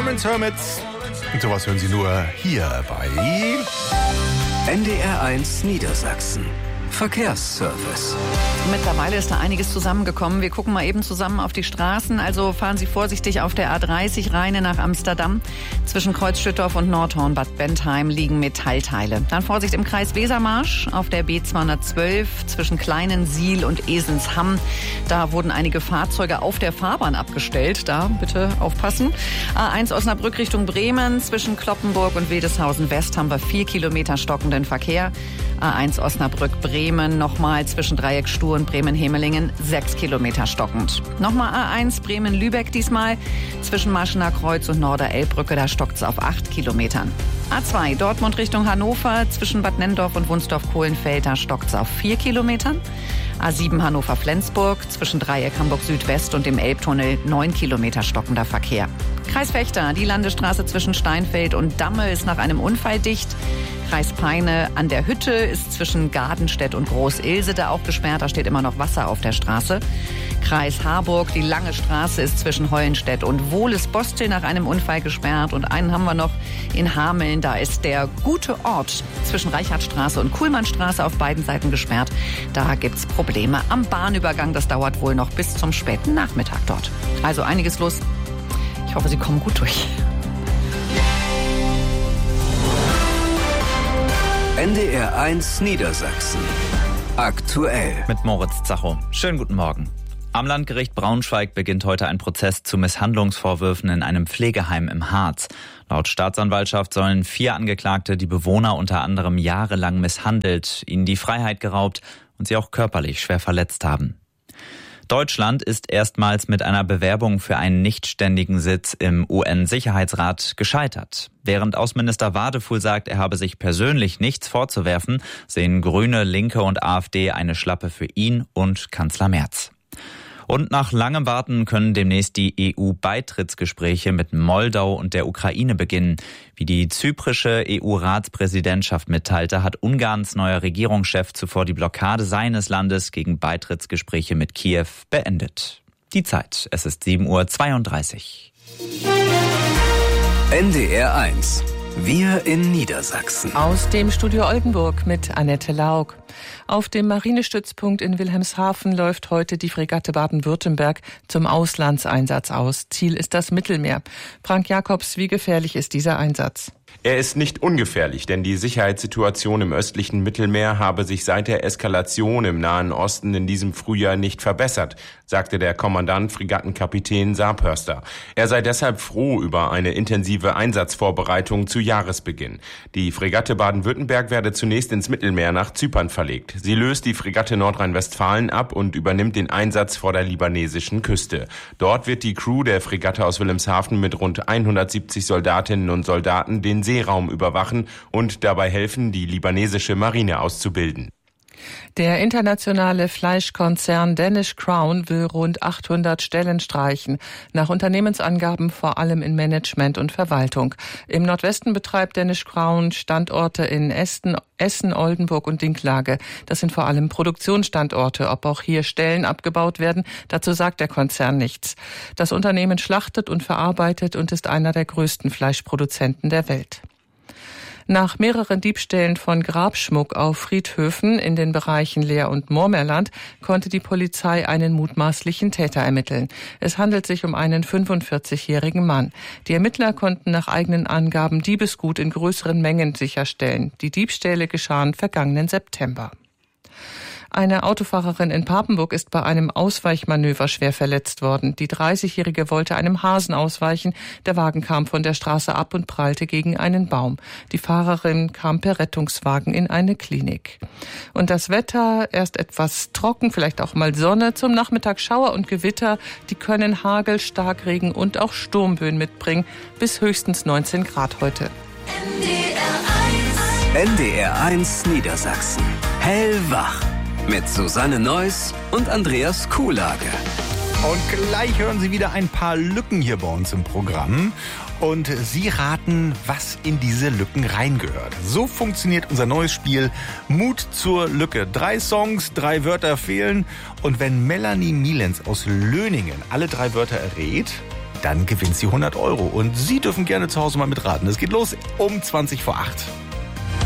Terence Hermits. Und sowas hören Sie nur hier bei NDR1 Niedersachsen. Verkehrsservice. Mittlerweile ist da einiges zusammengekommen. Wir gucken mal eben zusammen auf die Straßen. Also fahren Sie vorsichtig auf der A30 Rheine nach Amsterdam. Zwischen Kreuzschüttorf und Nordhorn-Bad Bentheim liegen Metallteile. Dann Vorsicht im Kreis Wesermarsch auf der B212 zwischen Kleinensiel und Esensham. Da wurden einige Fahrzeuge auf der Fahrbahn abgestellt. Da bitte aufpassen. A1 Osnabrück Richtung Bremen. Zwischen Kloppenburg und Wedeshausen West haben wir 4 Kilometer stockenden Verkehr. A1 Osnabrück-Bremen nochmal zwischen Dreieck Stur und Bremen-Hemelingen 6 Kilometer stockend. Nochmal A1 Bremen-Lübeck diesmal zwischen Maschener Kreuz und Norder-Elbbrücke, da stockt es auf 8 Kilometern. A2 Dortmund Richtung Hannover zwischen Bad Nenndorf und Wunsdorf-Kohlenfeld, da stockt es auf 4 Kilometern. A7 Hannover-Flensburg zwischen Dreieck Hamburg-Südwest und dem Elbtunnel 9 Kilometer stockender Verkehr. Kreis Vechta, die Landesstraße zwischen Steinfeld und Damme ist nach einem Unfall dicht. Kreis Peine an der Hütte ist zwischen Gadenstedt und Groß-Ilse da auch gesperrt. Da steht immer noch Wasser auf der Straße. Kreis Harburg, die Lange Straße ist zwischen Hollenstedt und Wohles-Bostel nach einem Unfall gesperrt. Und einen haben wir noch in Hameln. Da ist der Gute Ort zwischen Reichardtstraße und Kuhlmannstraße auf beiden Seiten gesperrt. Da gibt's Probleme am Bahnübergang. Das dauert wohl noch bis zum späten Nachmittag dort. Also einiges los. Ich hoffe, Sie kommen gut durch. NDR1 Niedersachsen. Aktuell. Mit Moritz Zacho. Schönen guten Morgen. Am Landgericht Braunschweig beginnt heute ein Prozess zu Misshandlungsvorwürfen in einem Pflegeheim im Harz. Laut Staatsanwaltschaft sollen 4 Angeklagte die Bewohner unter anderem jahrelang misshandelt, ihnen die Freiheit geraubt und sie auch körperlich schwer verletzt haben. Deutschland ist erstmals mit einer Bewerbung für einen nichtständigen Sitz im UN-Sicherheitsrat gescheitert. Während Außenminister Wadefuhl sagt, er habe sich persönlich nichts vorzuwerfen, sehen Grüne, Linke und AfD eine Schlappe für ihn und Kanzler Merz. Und nach langem Warten können demnächst die EU-Beitrittsgespräche mit Moldau und der Ukraine beginnen. Wie die zyprische EU-Ratspräsidentschaft mitteilte, hat Ungarns neuer Regierungschef zuvor die Blockade seines Landes gegen Beitrittsgespräche mit Kiew beendet. Die Zeit, es ist 7:32 Uhr. NDR1. Wir in Niedersachsen. Aus dem Studio Oldenburg mit Annette Laug. Auf dem Marinestützpunkt in Wilhelmshaven läuft heute die Fregatte Baden-Württemberg zum Auslandseinsatz aus. Ziel ist das Mittelmeer. Frank Jakobs, wie gefährlich ist dieser Einsatz? Er ist nicht ungefährlich, denn die Sicherheitssituation im östlichen Mittelmeer habe sich seit der Eskalation im Nahen Osten in diesem Frühjahr nicht verbessert, sagte der Kommandant Fregattenkapitän Saarpörster. Er sei deshalb froh über eine intensive Einsatzvorbereitung zu Jahresbeginn. Die Fregatte Baden-Württemberg werde zunächst ins Mittelmeer nach Zypern verlegt. Sie löst die Fregatte Nordrhein-Westfalen ab und übernimmt den Einsatz vor der libanesischen Küste. Dort wird die Crew der Fregatte aus Wilhelmshaven mit rund 170 Soldatinnen und Soldaten den Seeraum überwachen und dabei helfen, die libanesische Marine auszubilden. Der internationale Fleischkonzern Danish Crown will rund 800 Stellen streichen, nach Unternehmensangaben vor allem in Management und Verwaltung. Im Nordwesten betreibt Danish Crown Standorte in Essen, Oldenburg und Dinklage. Das sind vor allem Produktionsstandorte. Ob auch hier Stellen abgebaut werden, dazu sagt der Konzern nichts. Das Unternehmen schlachtet und verarbeitet und ist einer der größten Fleischproduzenten der Welt. Nach mehreren Diebstählen von Grabschmuck auf Friedhöfen in den Bereichen Leer und Moormerland konnte die Polizei einen mutmaßlichen Täter ermitteln. Es handelt sich um einen 45-jährigen Mann. Die Ermittler konnten nach eigenen Angaben Diebesgut in größeren Mengen sicherstellen. Die Diebstähle geschahen vergangenen September. Eine Autofahrerin in Papenburg ist bei einem Ausweichmanöver schwer verletzt worden. Die 30-Jährige wollte einem Hasen ausweichen. Der Wagen kam von der Straße ab und prallte gegen einen Baum. Die Fahrerin kam per Rettungswagen in eine Klinik. Und das Wetter, erst etwas trocken, vielleicht auch mal Sonne. Zum Nachmittag Schauer und Gewitter. Die können Hagel, Starkregen und auch Sturmböen mitbringen. Bis höchstens 19 Grad heute. NDR1 Niedersachsen. Hellwach. Mit Susanne Neuss und Andreas Kuhlage. Und gleich hören Sie wieder ein paar Lücken hier bei uns im Programm. Und Sie raten, was in diese Lücken reingehört. So funktioniert unser neues Spiel Mut zur Lücke. 3 Songs, 3 Wörter fehlen. Und wenn Melanie Mielens aus Löningen alle 3 Wörter errät, dann gewinnt sie 100 €. Und Sie dürfen gerne zu Hause mal mitraten. Es geht los um 7:20.